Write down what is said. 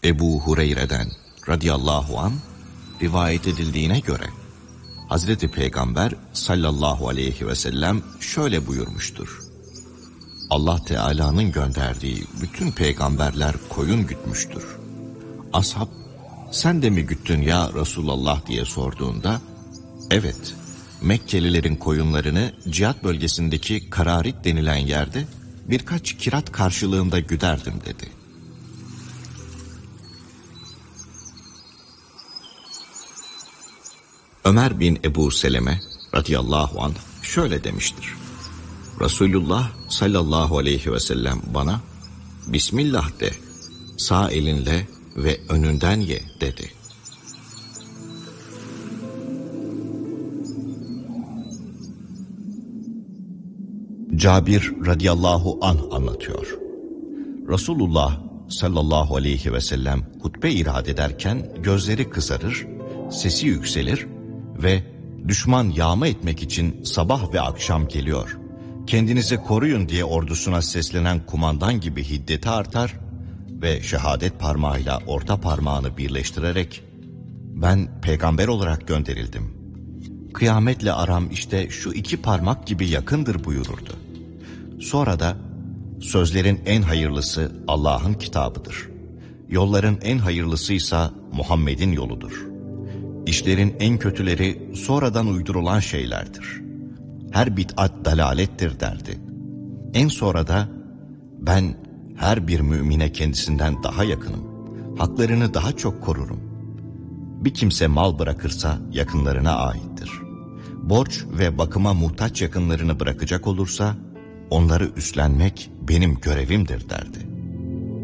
Ebu Hureyre'den radıyallahu an rivayet edildiğine göre Hazreti Peygamber sallallahu aleyhi ve sellem şöyle buyurmuştur. Allah Teala'nın gönderdiği bütün peygamberler koyun gütmüştür. Ashab, sen de mi güttün ya Resulallah diye sorduğunda, evet, Mekkelilerin koyunlarını cihat bölgesindeki Kararit denilen yerde birkaç kirat karşılığında güderdim dedi. Ömer bin Ebu Seleme radıyallahu anh şöyle demiştir. Resulullah sallallahu aleyhi ve sellem bana, Bismillah de, sağ elinle ve önünden ye dedi. Cabir radıyallahu anh anlatıyor. Resulullah sallallahu aleyhi ve sellem hutbe irad ederken gözleri kızarır, sesi yükselir ve düşman yağma etmek için sabah ve akşam geliyor, kendinizi koruyun diye ordusuna seslenen kumandan gibi hiddeti artar ve şehadet parmağıyla orta parmağını birleştirerek ben peygamber olarak gönderildim, kıyametle aram işte şu iki parmak gibi yakındır buyururdu. Sonra da sözlerin en hayırlısı Allah'ın kitabıdır. Yolların en hayırlısıysa Muhammed'in yoludur. İşlerin en kötüleri sonradan uydurulan şeylerdir. Her bid'at dalalettir derdi. En sonra da ben her bir mümine kendisinden daha yakınım. Haklarını daha çok korurum. Bir kimse mal bırakırsa yakınlarına aittir. Borç ve bakıma muhtaç yakınlarını bırakacak olursa onları üstlenmek benim görevimdir derdi.